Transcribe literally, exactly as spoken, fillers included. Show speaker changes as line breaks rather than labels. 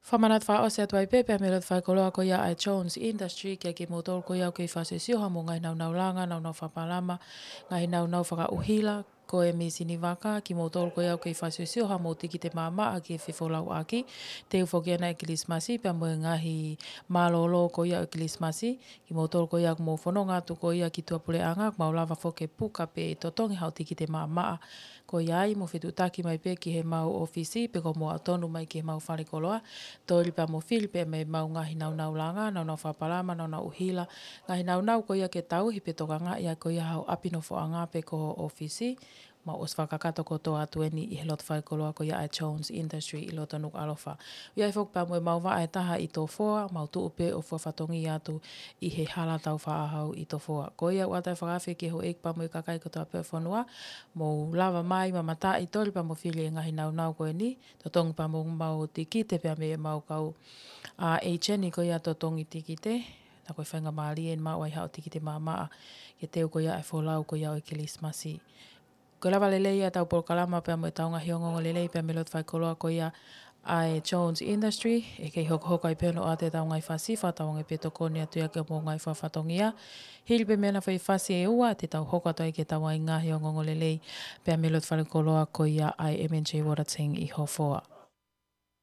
Whamanat wha o se atuai pepe me lat whai koloa ko ia ai Jones Industry kia ki motol ko ia ki whase sioha mo ngai nau nau langa, nau nau whapalama, ngai nau nau whaka uhila, ko e mi sini waka, ki motol ko ia ki whase sioha mo tiki te māmaa ki e whiwholau aki, te uwhokia na e kilismasi, pia mo e ngahi malolo ko ia e kilismasi, ki motol ko ia mo whanonga tu ko ia ki tuapule anga, mau lava whoke puka pe e totongi hau tiki te māmaa, ko ia i mo whitu taki mai pe ki he mau ofisi, pe ko mo atonu mai ki he mau whare koloa, tōri pa mo Filipe me mau ngahi nau nau langa, nau nau whapalama, nau nau uhila, ngahi nau nau ko ia ke tau, hipe toka ngā ia ko ia hau apino fo anga pe ko ofisi, ma os whakakato ko tō atueni i he lot whai koloa ko ia ai Jones Industry i loto nuk alofa. Ia i whok pa mo e mau wa e taha i tō whoa, mau tu upe o wha whatongi atu i he hala tau whaahau i tō whoa. Ko ia watai whakawhi ki ho ek pa mo i kakai ko tō ape whanua, mo lava mai ma mata i tori pa mo whili e ngahi nau nau ko e ni, to tongi pa mo mau tiki te pia me e mau kau a H N i ko ia to tongi tiki te, na koe whainga maali e mau ai hao tiki te māmaa, ke teo ko ia e wholau ko ia o e kilismasi. Ko lava lelei a tau polokalama pia mo e taunga hiongongo lelei pia me lot whai koloa ko ia ai Jones Industry, e kei hoko hoko i pēno a te tau ngai whasiwha, tau ngai pēto koni atu ia ke mō ngai whawhatongia. Hili pe mena whai whasi e ua, te tau hoko atu i ke tau ai ngā hiongongo lelei, pia me lot whai koloa ko ia ai M N J Warateng i ho whoa.